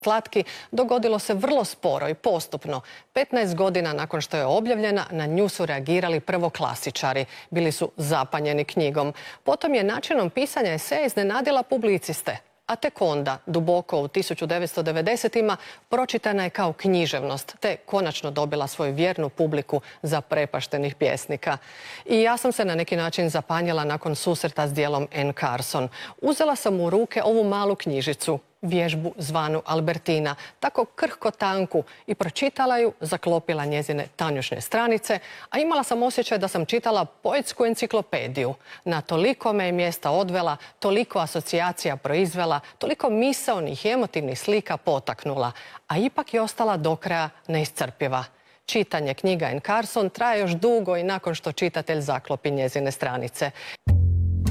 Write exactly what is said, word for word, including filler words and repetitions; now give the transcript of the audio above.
Slatki dogodilo se vrlo sporo i postupno. petnaest godina nakon što je objavljena, na nju su reagirali prvo klasičari. Bili su zapanjeni knjigom. Potom je načinom pisanja eseja iznenadila publiciste. A tek onda, duboko u tisuću devetsto devedesetima, pročitana je kao književnost, te konačno dobila svoju vjernu publiku zaprepaštenih pjesnika. I ja sam se na neki način zapanjila nakon susreta s djelom Anne Carson. Uzela sam u ruke ovu malu knjižicu, vježbu zvanu Albertina, tako krhko tanku, i pročitala ju, zaklopila njezine tanjušne stranice, a imala sam osjećaj da sam čitala poetsku enciklopediju. Na toliko me je mjesta odvela, toliko asocijacija proizvela, toliko misaonih i emotivnih slika potaknula, a ipak je ostala do kraja neiscrpiva. Čitanje knjiga Anne Carson traje još dugo i nakon što čitatelj zaklopi njezine stranice.